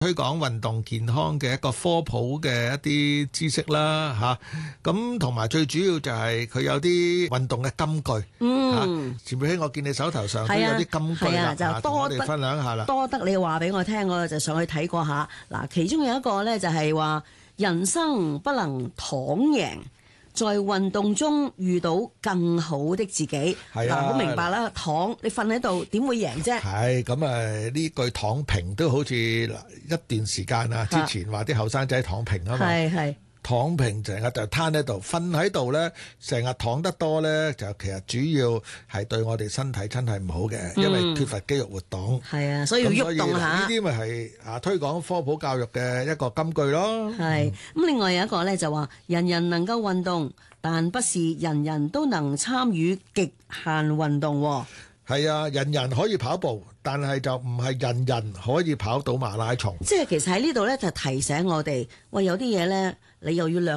推廣運動健康嘅一個科普嘅一啲知識啦嚇，咁同埋最主要就係佢有啲運動嘅金句。前輩兄，我見你手頭上都有啲金句啦， 就多我哋分享下啦。 多得你話俾我聽，我就上去睇過下。嗱，其中有一個呢，就係話人生不能躺贏，在運動中遇到更好的自己。好明白啦，躺你瞓喺度點會贏啫？ 係咁啊！呢句躺平都好似一段時間啊，之前話啲後生仔躺平啊嘛。係躺平成日就攤喺度，瞓喺度咧，成日躺得多咧，就其實主要係對我哋身體真係唔好嘅，因為缺乏肌肉活動。係啊，所以要喐動下。呢啲咪係推廣科普教育嘅一個金句咯。係咁，另外有一個咧就話，人人能夠運動，但不是人人都能參與極限運動。係啊，人人可以跑步，但係就唔係人人可以跑到馬拉松。即係其實喺呢度咧就提醒我哋，喂，有啲嘢咧你又要量